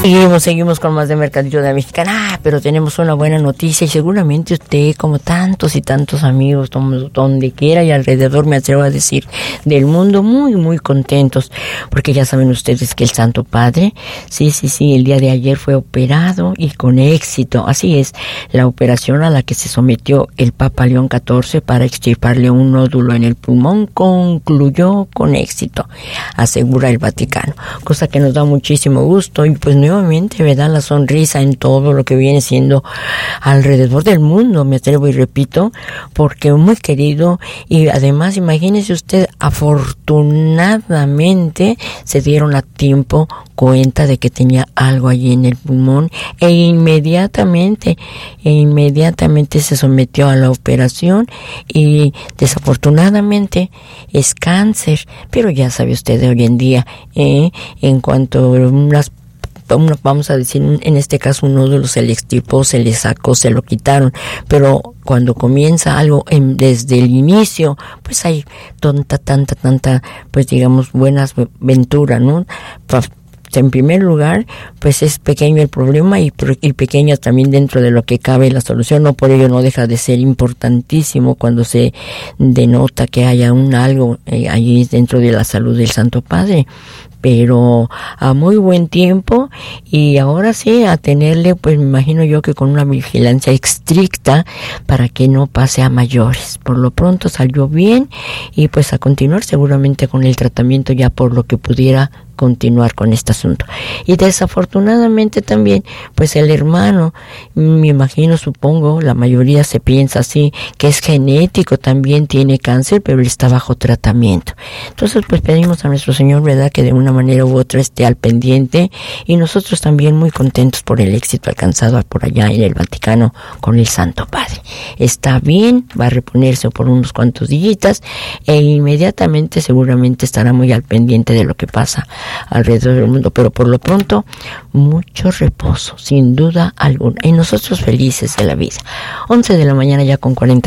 Seguimos con más de Mercadillo de la Mexicana. Pero tenemos una buena noticia y seguramente usted, como tantos y tantos amigos, donde quiera y alrededor, me atrevo a decir, del mundo, muy, muy contentos, porque ya saben ustedes que el Santo Padre, sí, el día de ayer fue operado y con éxito. Así es, la operación a la que se sometió el Papa León XIV para extirparle un nódulo en el pulmón concluyó con éxito, asegura el Vaticano, cosa que nos da muchísimo gusto. Y pues nuevamente me da la sonrisa en todo lo que viene siendo alrededor del mundo, me atrevo y repito, porque muy querido. Y además, imagínese usted, afortunadamente se dieron a tiempo cuenta de que tenía algo allí en el pulmón e inmediatamente se sometió a la operación y desafortunadamente es cáncer. Pero ya sabe usted de hoy en día, en cuanto vamos a decir, en este caso un nódulo se le extirpó, se le sacó, se lo quitaron, pero cuando comienza algo desde el inicio, pues hay tanta, pues digamos, buenas venturas, ¿no? En primer lugar, pues es pequeño el problema y pequeño también dentro de lo que cabe la solución. No por ello no deja de ser importantísimo cuando se denota que haya algo allí dentro de la salud del Santo Padre. Pero a muy buen tiempo, y ahora sí a tenerle, pues me imagino yo que con una vigilancia estricta para que no pase a mayores. Por lo pronto salió bien y pues a continuar seguramente con el tratamiento ya por lo que pudiera continuar con este asunto. Y desafortunadamente también, pues el hermano, me imagino, supongo, la mayoría se piensa así, que es genético, también tiene cáncer, pero él está bajo tratamiento. Entonces, pues pedimos a nuestro Señor, ¿verdad?, que de una manera u otra esté al pendiente, y nosotros también muy contentos por el éxito alcanzado por allá en el Vaticano con el Santo Padre. Está bien, va a reponerse por unos cuantos días e inmediatamente seguramente estará muy al pendiente de lo que pasa alrededor del mundo, pero por lo pronto mucho reposo, sin duda alguna, y nosotros felices de la vida. 11 de la mañana ya con 40